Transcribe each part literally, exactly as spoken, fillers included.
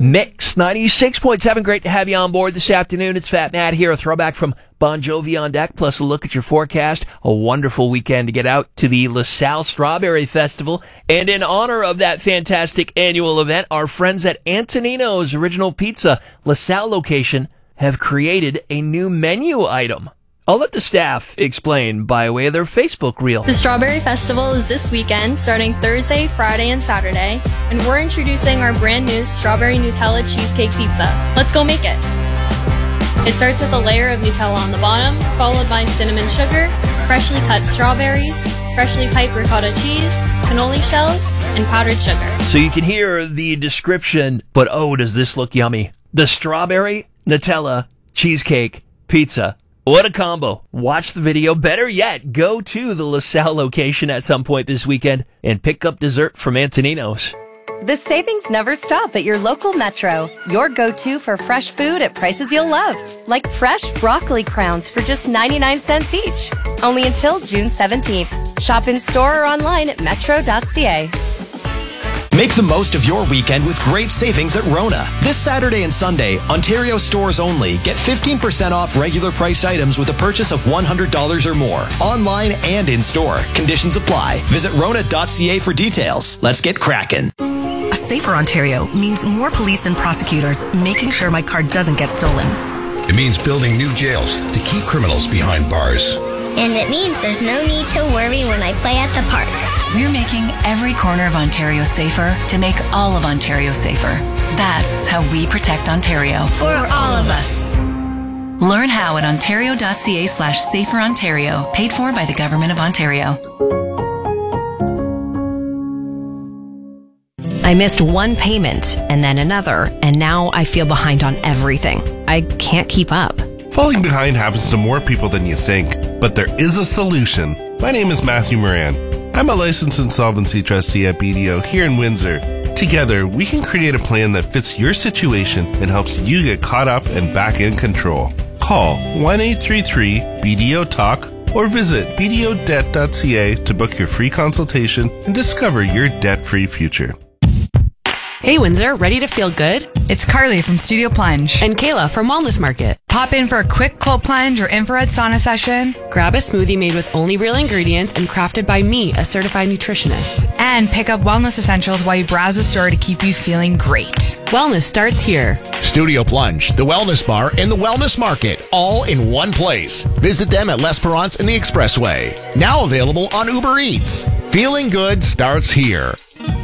Mix ninety-six point seven. Great to have you on board this afternoon. It's Fat Matt here. A throwback from Bon Jovi on deck, plus a look at your forecast. A wonderful weekend to get out to the LaSalle Strawberry Festival. And in honor of that fantastic annual event, our friends at Antonino's Original Pizza LaSalle location have created a new menu item. I'll let the staff explain by way of their Facebook reel. The Strawberry Festival is this weekend, starting Thursday, Friday, and Saturday, and we're introducing our brand new Strawberry Nutella Cheesecake Pizza. Let's go make it! It starts with a layer of Nutella on the bottom, followed by cinnamon sugar, freshly cut strawberries, freshly piped ricotta cheese, cannoli shells, and powdered sugar. So you can hear the description, but oh, does this look yummy. The Strawberry Nutella Cheesecake Pizza. What a combo. Watch the video. Better yet, go to the LaSalle location at some point this weekend and pick up dessert from Antonino's. The savings never stop at your local Metro. Your go-to for fresh food at prices you'll love. Like fresh broccoli crowns for just ninety-nine cents each. Only until June seventeenth. Shop in store or online at metro dot c a. Make the most of your weekend with great savings at Rona. This Saturday and Sunday, Ontario stores only. Get fifteen percent off regular priced items with a purchase of one hundred dollars or more. Online and in store. Conditions apply. Visit rona dot c a for details. Let's get cracking. A safer Ontario means more police and prosecutors making sure my car doesn't get stolen. It means building new jails to keep criminals behind bars. And it means there's no need to worry when I play at the park. We're making every corner of Ontario safer to make all of Ontario safer. That's how we protect Ontario. For all of us. Learn how at ontario dot c a slash safer Ontario. Paid for by the Government of Ontario. I missed one payment and then another, and now I feel behind on everything. I can't keep up. Falling behind happens to more people than you think, but there is a solution. My name is Matthew Moran. I'm a licensed insolvency trustee at B D O here in Windsor. Together, we can create a plan that fits your situation and helps you get caught up and back in control. Call one eight three three B D O talk or visit b d o debt dot c a to book your free consultation and discover your debt-free future. Hey Windsor, ready to feel good? It's Carly from Studio Plunge. And Kayla from Wellness Market. Pop in for a quick cold plunge or infrared sauna session. Grab a smoothie made with only real ingredients and crafted by me, a certified nutritionist. And pick up wellness essentials while you browse the store to keep you feeling great. Wellness starts here. Studio Plunge, the Wellness Bar, and the Wellness Market, all in one place. Visit them at L'Esperance in the Expressway. Now available on Uber Eats. Feeling good starts here.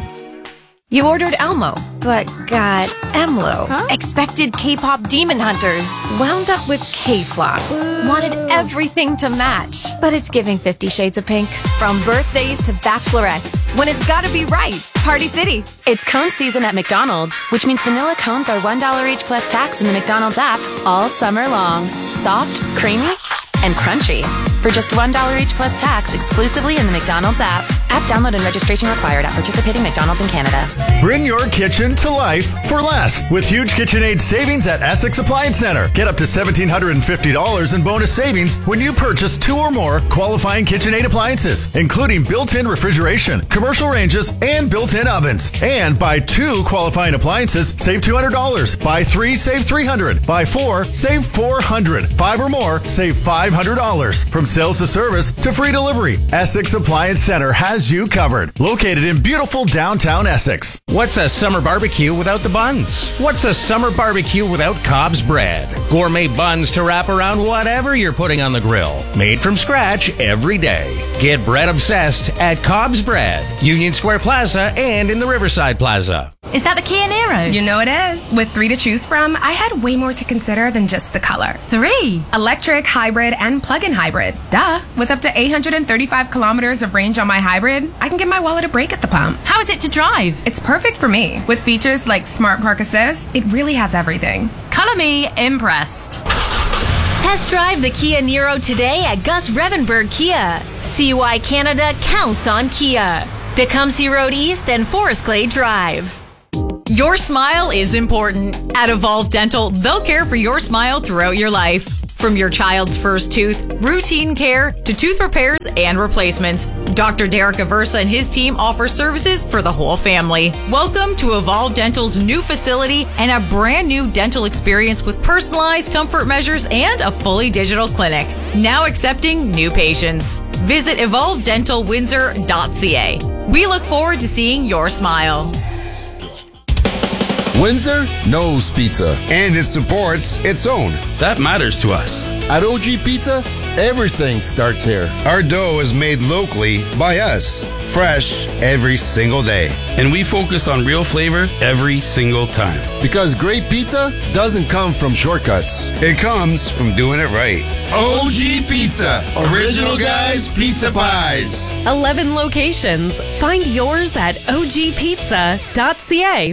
You ordered Elmo, but got Emlo. Huh? Expected K-pop demon hunters. Wound up with K-flops. Wanted everything to match. But it's giving Fifty Shades of Pink. From birthdays to bachelorettes. When it's gotta be right. Party City. It's cone season at McDonald's, which means vanilla cones are one dollar each plus tax in the McDonald's app all summer long. Soft, creamy, and crunchy. For just one dollar each plus tax exclusively in the McDonald's app. App download and registration required at participating McDonald's in Canada. Bring your kitchen to life for less with huge KitchenAid savings at Essex Appliance Center. Get up to one thousand seven hundred fifty dollars in bonus savings when you purchase two or more qualifying KitchenAid appliances, including built-in refrigeration, commercial ranges, and built-in ovens. And buy two qualifying appliances, save two hundred dollars. Buy three, save three hundred dollars. Buy four, save four hundred dollars. Five or more, save five hundred dollars. From sales to service to free delivery, Essex Appliance Center has you covered. Located in beautiful downtown Essex. What's a summer barbecue without the buns? What's a summer barbecue without Cobb's bread? Gourmet buns to wrap around whatever you're putting on the grill. Made from scratch every day. Get bread obsessed at Cobb's Bread, Union Square Plaza, and in the Riverside Plaza. Is that the Kia Niro? You know it is. With three to choose from, I had way more to consider than just the color. Three? Electric, hybrid, and plug-in hybrid. Duh. With up to eight hundred thirty-five kilometers of range on my hybrid, I can give my wallet a break at the pump. How is it to drive? It's perfect for me. With features like Smart Park Assist, it really has everything. Color me impressed. Test drive the Kia Niro today at Gus Revenberg Kia. See why Canada counts on Kia. Tecumseh Road East and Forest Glade Drive. Your smile is important. At Evolve Dental, they'll care for your smile throughout your life. From your child's first tooth, routine care, to tooth repairs and replacements, Doctor Derek Aversa and his team offer services for the whole family. Welcome to Evolve Dental's new facility and a brand new dental experience with personalized comfort measures and a fully digital clinic. Now accepting new patients. Visit evolve dental windsor dot c a. We look forward to seeing your smile. Windsor knows pizza. And it supports its own. That matters to us. At O G Pizza, everything starts here. Our dough is made locally by us, fresh every single day. And we focus on real flavor every single time. Because great pizza doesn't come from shortcuts. It comes from doing it right. O G Pizza, Original Guys Pizza Pies. eleven locations. Find yours at o g pizza dot c a.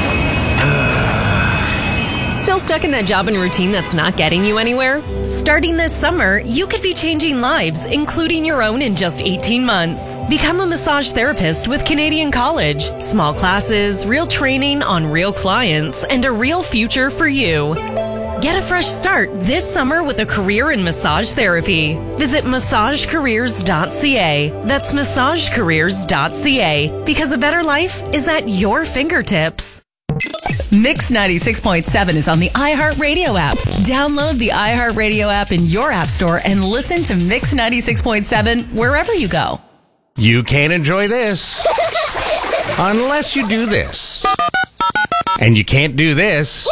Still stuck in that job and routine that's not getting you anywhere? Starting this summer, you could be changing lives, including your own, in just eighteen months. Become a massage therapist with Canadian College. Small classes, real training on real clients, and a real future for you. Get a fresh start this summer with a career in massage therapy. Visit massage careers dot c a. That's massage careers dot c a. Because a better life is at your fingertips. Mix ninety-six point seven is on the iHeartRadio app. Download the iHeartRadio app in your app store and listen to Mix ninety-six point seven wherever you go. You can't enjoy this unless you do this. And you can't do this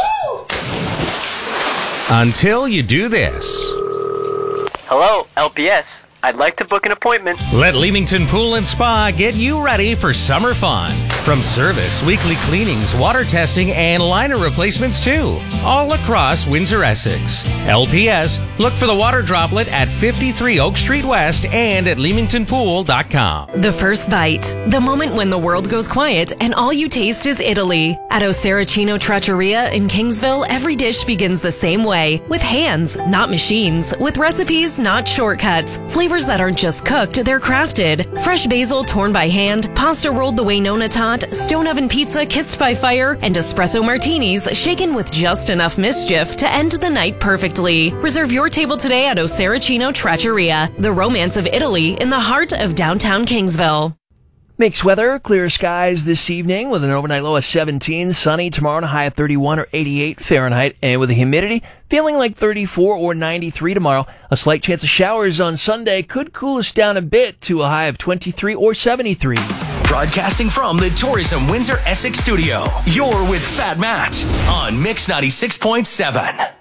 until you do this. Hello, L P S. I'd like to book an appointment. Let Leamington Pool and Spa get you ready for summer fun. From service, weekly cleanings, water testing, and liner replacements too. All across Windsor, Essex. L P S, look for the water droplet at fifty-three Oak Street West and at leamington pool dot com. The first bite. The moment when the world goes quiet and all you taste is Italy. At O Saracino Trattoria in Kingsville, every dish begins the same way. With hands, not machines. With recipes, not shortcuts. Flavors that aren't just cooked, they're crafted. Fresh basil torn by hand, pasta rolled the way Nonna taught, stone oven pizza kissed by fire, and espresso martinis shaken with just enough mischief to end the night perfectly. Reserve your table today at O Saracino Trattoria, the romance of Italy in the heart of downtown Kingsville. Mixed weather, clear skies this evening with an overnight low of seventeen, sunny tomorrow and a high of thirty-one or eighty-eight Fahrenheit, and with the humidity feeling like thirty-four or ninety-three tomorrow. A slight chance of showers on Sunday could cool us down a bit to a high of twenty-three or seventy-three. Broadcasting from the Tourism Windsor Essex studio, you're with Fat Matt on Mix ninety-six point seven.